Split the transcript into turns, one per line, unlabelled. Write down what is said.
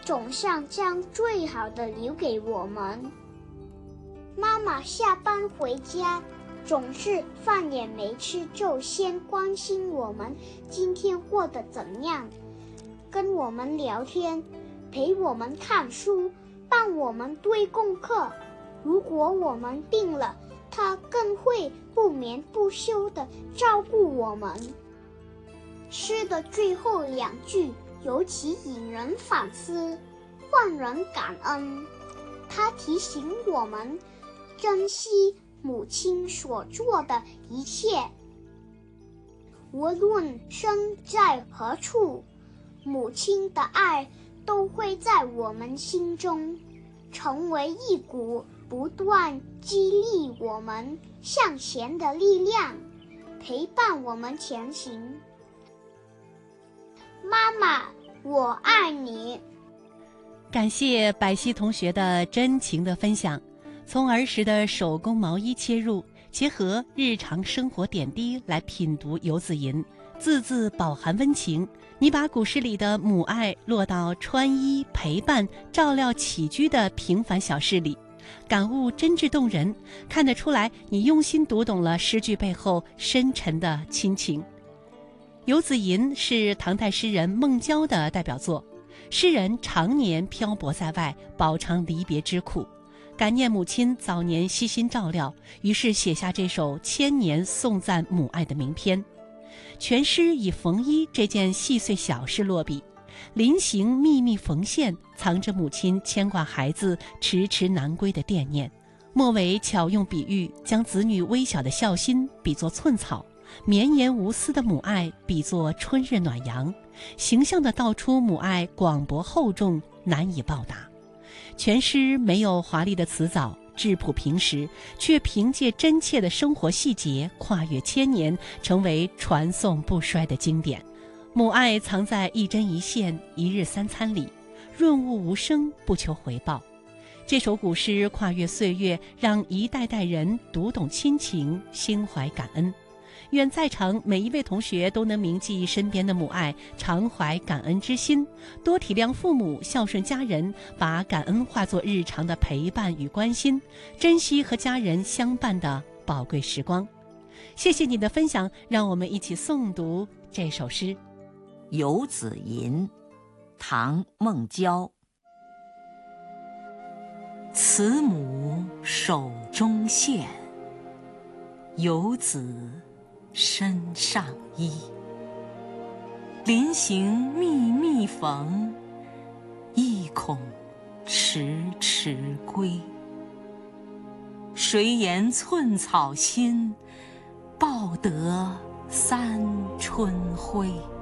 总想将最好的留给我们。妈妈下班回家，总是饭也没吃就先关心我们今天过得怎么样，跟我们聊天，陪我们看书，帮我们堆功课。如果我们病了，她更会不眠不休地照顾我们。诗的最后2句尤其引人反思，换人感恩。它提醒我们珍惜母亲所做的一切。无论身在何处，母亲的爱都会在我们心中，成为一股不断激励我们向前的力量，陪伴我们前行。妈妈，我爱你。
感谢百希同学的真情的分享，从儿时的手工毛衣切入，结合日常生活点滴来品读游子吟，字字饱含温情。你把古诗里的母爱落到穿衣、陪伴、照料起居的平凡小事里，感悟真挚动人，看得出来你用心读懂了诗句背后深沉的亲情。游子吟是唐代诗人孟郊的代表作，诗人常年漂泊在外，饱尝离别之苦，感念母亲早年悉心照料，于是写下这首千年颂赞母爱的名篇。全诗以缝衣这件细碎小事落笔，临行密密缝线，藏着母亲牵挂孩子迟迟难归的惦念。末尾巧用比喻，将子女微小的孝心比作寸草，绵延无私的母爱比作春日暖阳，形象地道出母爱广博厚重，难以报答。全诗没有华丽的辞藻，质朴平实，却凭借真切的生活细节，跨越千年，成为传颂不衰的经典。母爱藏在一针一线、一日三餐里，润物无声，不求回报。这首古诗跨越岁月，让一代代人读懂亲情，心怀感恩。愿在场每一位同学都能铭记身边的母爱，常怀感恩之心，多体谅父母，孝顺家人，把感恩化作日常的陪伴与关心，珍惜和家人相伴的宝贵时光。谢谢你的分享，让我们一起诵读这首诗《
游子吟》，唐·孟郊。慈母手中线，游子身上衣。临行密密缝，意恐迟迟归。谁言寸草心，报得三春晖。